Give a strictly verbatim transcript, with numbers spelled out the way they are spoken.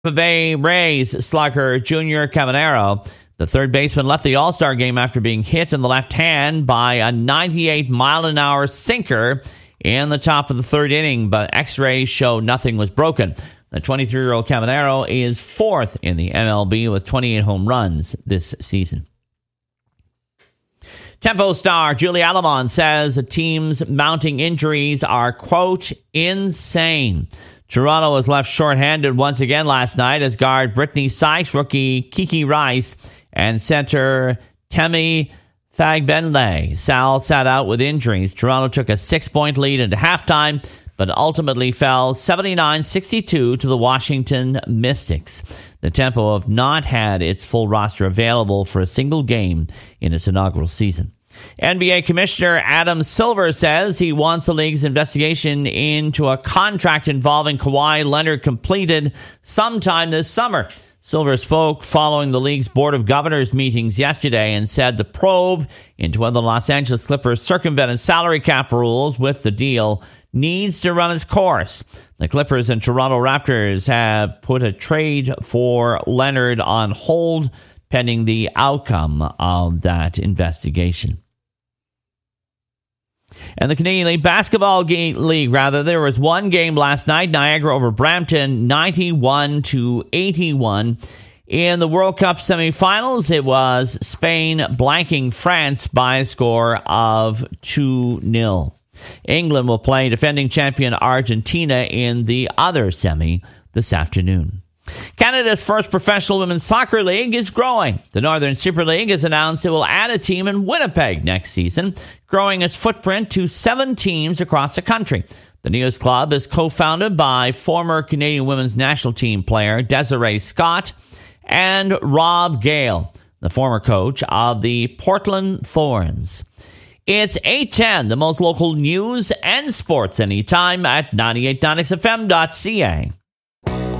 Bay Rays slugger Junior Caminero. The third baseman left the All-Star game after being hit in the left hand by a ninety-eight mile an hour sinker in the top of the third inning, but x-rays show nothing was broken. The twenty-three-year-old Caminero is fourth in the M L B with twenty-eight home runs this season. Tempo star Julie Alamon says the team's mounting injuries are, quote, insane. Toronto was left shorthanded once again last night as guard Brittany Sykes, rookie Kiki Rice, and center Temi Fagbenle Sal sat out with injuries. Toronto took a six-point lead into halftime, but ultimately fell seventy-nine sixty-two to the Washington Mystics. The Tempo have not had its full roster available for a single game in its inaugural season. N B A Commissioner Adam Silver says he wants the league's investigation into a contract involving Kawhi Leonard completed sometime this summer. Silver spoke following the league's Board of Governors meetings yesterday and said the probe into whether the Los Angeles Clippers circumvented salary cap rules with the deal needs to run its course. The Clippers and Toronto Raptors have put a trade for Leonard on hold pending the outcome of that investigation. And the Canadian League Basketball game, League, rather, there was one game last night, Niagara over Brampton, ninety-one to eighty-one. In the World Cup semifinals, it was Spain blanking France by a score of two nil. England will play defending champion Argentina in the other semi this afternoon. Canada's first professional women's soccer league is growing. The Northern Super League has announced it will add a team in Winnipeg next season, growing its footprint to seven teams across the country. The Neos Club is co-founded by former Canadian women's national team player Desiree Scott and Rob Gale, the former coach of the Portland Thorns. It's eight ten, the most local news and sports anytime at ninety-eight point nine X F M dot C A.